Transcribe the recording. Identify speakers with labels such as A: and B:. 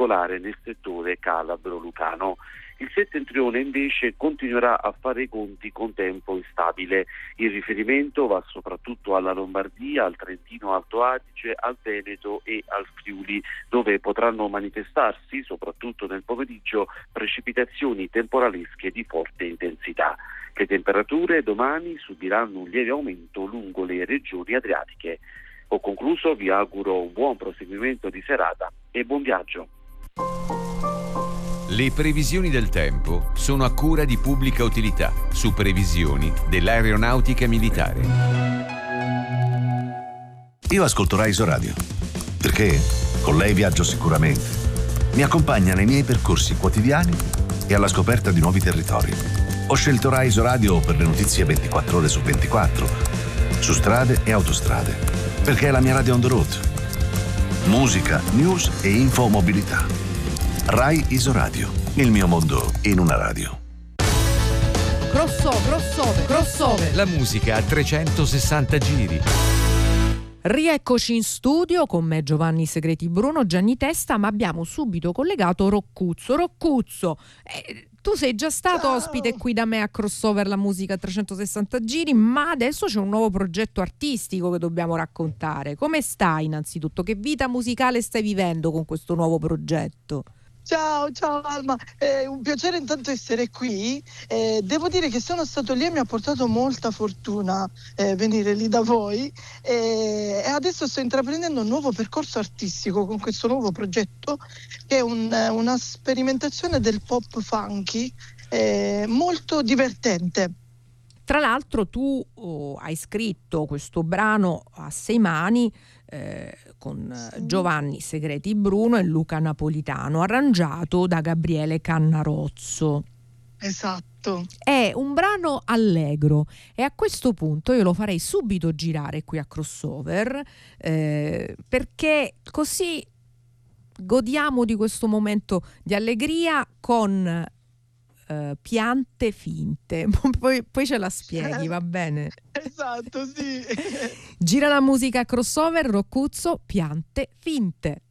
A: particolare nel settore calabro-lucano. Il settentrione invece continuerà a fare i conti con tempo instabile. Il riferimento va soprattutto alla Lombardia, al Trentino Alto Adige, al Veneto e al Friuli, dove potranno manifestarsi, soprattutto nel pomeriggio, precipitazioni temporalesche di forte intensità. Le temperature domani subiranno un lieve aumento lungo le regioni adriatiche. Ho concluso, vi auguro un buon proseguimento di serata e buon viaggio.
B: Le previsioni del tempo sono a cura di Pubblica Utilità, su previsioni dell'Aeronautica Militare.
C: Io ascolto Rai Radio, perché con lei viaggio sicuramente. Mi accompagna nei miei percorsi quotidiani e alla scoperta di nuovi territori. Ho scelto Rai Radio per le notizie 24 ore su 24, su strade e autostrade, perché è la mia radio on the road. Musica, news e infomobilità. Rai Radio, il mio mondo in una radio.
D: Crossover.
B: La musica a 360 giri.
D: Rieccoci in studio con me Giovanni Segreti Bruno, Gianni Testa, ma abbiamo subito collegato Roccuzzo, tu sei già stato ospite qui da me a Crossover, la musica a 360 giri, ma adesso c'è un nuovo progetto artistico che dobbiamo raccontare. Come stai innanzitutto? Che vita musicale stai vivendo con questo nuovo progetto?
E: Ciao Alma, è un piacere intanto essere qui. Devo dire che sono stato lì e mi ha portato molta fortuna venire lì da voi e adesso sto intraprendendo un nuovo percorso artistico con questo nuovo progetto che è una sperimentazione del pop funky molto divertente.
D: Tra l'altro tu hai scritto questo brano a 6 mani con Giovanni Segreti Bruno e Luca Napolitano, arrangiato da Gabriele Cannarozzo.
E: Esatto.
D: È un brano allegro e a questo punto io lo farei subito girare qui a Crossover perché così godiamo di questo momento di allegria con piante finte. Poi ce la spieghi, va bene?
E: Esatto, sì.
D: Gira la musica a Crossover, Roccuzzo, piante finte.